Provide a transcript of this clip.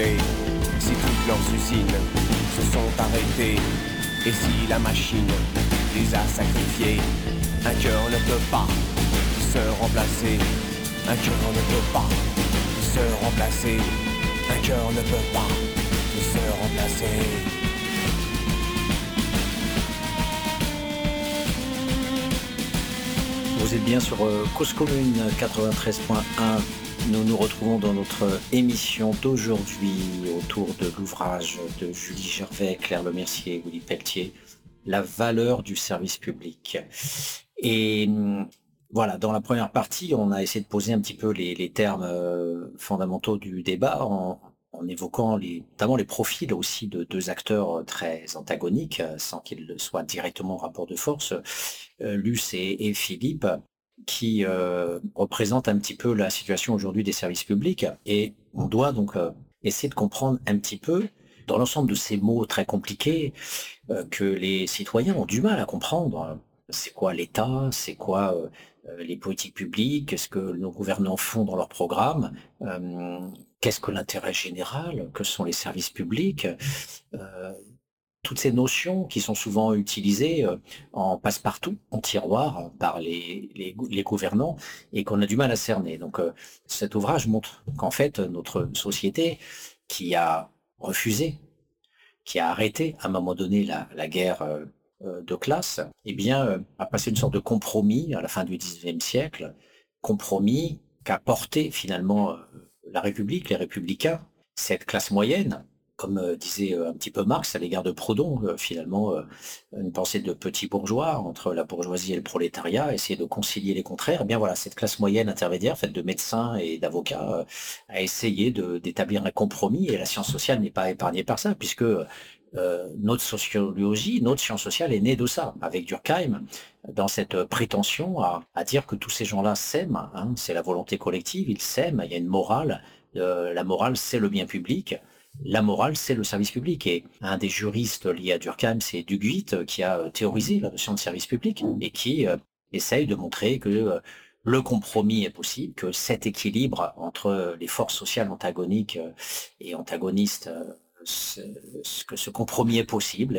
brûlé, si toutes leurs usines se sont arrêtées, et si la machine les a sacrifiés, un cœur ne peut pas se remplacer, un cœur ne peut pas se remplacer, un cœur ne peut pas se remplacer. Vous êtes bien sur Cause Commune 93.1. Nous nous retrouvons dans notre émission d'aujourd'hui autour de l'ouvrage de Julie Gervais, Claire Lemercier, Willy Pelletier, La valeur du service public. Et voilà, dans la première partie, on a essayé de poser un petit peu les termes fondamentaux du débat en évoquant notamment les profils aussi de deux acteurs très antagoniques, sans qu'ils soient directement en rapport de force, Luce et Philippe, qui représentent un petit peu la situation aujourd'hui des services publics. Et on doit donc essayer de comprendre un petit peu, dans l'ensemble de ces mots très compliqués, que les citoyens ont du mal à comprendre. C'est quoi l'État? C'est quoi les politiques publiques? Qu'est-ce que nos gouvernants font dans leurs programmes? Qu'est-ce que l'intérêt général? Que sont les services publics? Toutes ces notions qui sont souvent utilisées en passe-partout, en tiroir, par les gouvernants, et qu'on a du mal à cerner. Donc cet ouvrage montre qu'en fait, notre société, qui a refusé, qui a arrêté à un moment donné la guerre de classe, eh bien, a passé une sorte de compromis à la fin du XIXe siècle, compromis qu'a porté finalement la République, les républicains, cette classe moyenne, comme disait un petit peu Marx à l'égard de Proudhon, finalement, une pensée de petit bourgeois entre la bourgeoisie et le prolétariat, essayer de concilier les contraires. Eh bien voilà, cette classe moyenne intermédiaire, faite de médecins et d'avocats, a essayé d'établir un compromis, et la science sociale n'est pas épargnée par ça, puisque notre sociologie, notre science sociale est née de ça, avec Durkheim, dans cette prétention à dire que tous ces gens-là s'aiment, hein, c'est la volonté collective, ils s'aiment, il y a une morale, la morale c'est le bien public, la morale c'est le service public. Et un des juristes liés à Durkheim, c'est Duguit, qui a théorisé la notion de service public et qui essaye de montrer que le compromis est possible, que cet équilibre entre les forces sociales antagoniques et antagonistes, que ce compromis est possible,